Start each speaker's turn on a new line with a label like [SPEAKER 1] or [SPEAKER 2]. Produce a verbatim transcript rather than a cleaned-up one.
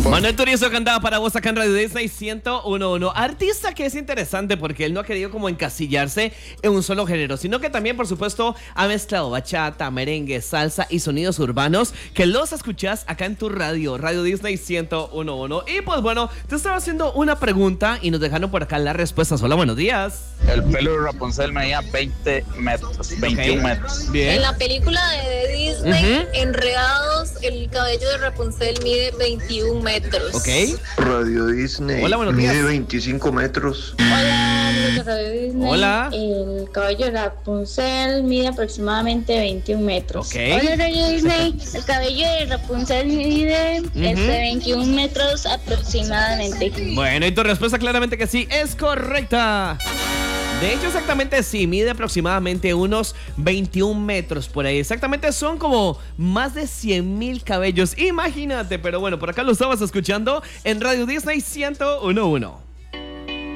[SPEAKER 1] Manuel Turizo cantaba para vos acá en Radio Disney ciento uno punto uno. Artista que es interesante porque él no ha querido como encasillarse en un solo género, sino que también, por supuesto, ha mezclado bachata, merengue, salsa y sonidos urbanos que los escuchás acá en tu radio, Radio Disney ciento uno punto uno. Y pues bueno, te estaba haciendo una pregunta y nos dejaron por acá las respuestas. Hola, buenos días.
[SPEAKER 2] El pelo de Rapunzel medía veinte metros, veintiún
[SPEAKER 1] Okay.
[SPEAKER 2] metros.
[SPEAKER 1] Bien.
[SPEAKER 3] En la película de Disney,
[SPEAKER 1] Ujú.
[SPEAKER 3] Enredados, el cabello de Rapunzel mide veintiún metros.
[SPEAKER 1] Ok.
[SPEAKER 4] Radio Disney.
[SPEAKER 1] Hola, buenos días.
[SPEAKER 4] Mide veinticinco metros.
[SPEAKER 5] Hola, amigos de Radio Disney.
[SPEAKER 1] Hola.
[SPEAKER 5] El cabello de Rapunzel mide aproximadamente veintiún metros.
[SPEAKER 1] Ok.
[SPEAKER 5] Hola, Radio Disney. El cabello de Rapunzel mide
[SPEAKER 1] Ujú.
[SPEAKER 5] este, veintiún metros aproximadamente.
[SPEAKER 1] Bueno, y tu respuesta claramente que sí es correcta. De hecho, exactamente sí, mide aproximadamente unos veintiún metros por ahí. Exactamente son como más de cien mil cabellos. Imagínate, pero bueno, por acá lo estabas escuchando en Radio Disney ciento uno punto uno.